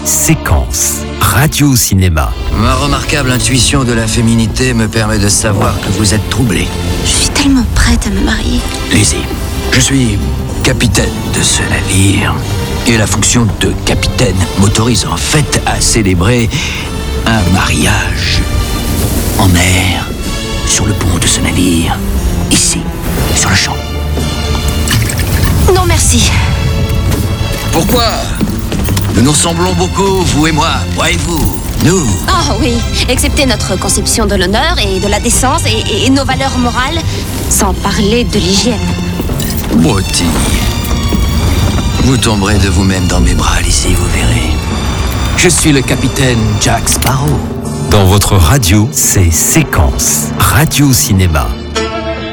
Séquence, radio-cinéma. Ma remarquable intuition de la féminité me permet de savoir que vous êtes troublé. Je suis tellement prête à me marier. Lizzie, je suis capitaine de ce navire. Et la fonction de capitaine m'autorise en fait à célébrer un mariage en mer, sur le pont de ce navire, ici, sur le champ. Non, merci. Pourquoi ? Nous nous ressemblons beaucoup, vous et moi et vous, nous. Oh oui, excepté notre conception de l'honneur et de la décence et nos valeurs morales, sans parler de l'hygiène. Broutille. Vous tomberez de vous-même dans mes bras, Lizzie, vous verrez. Je suis le capitaine Jack Sparrow. Dans votre radio, c'est Séquence, radio-cinéma.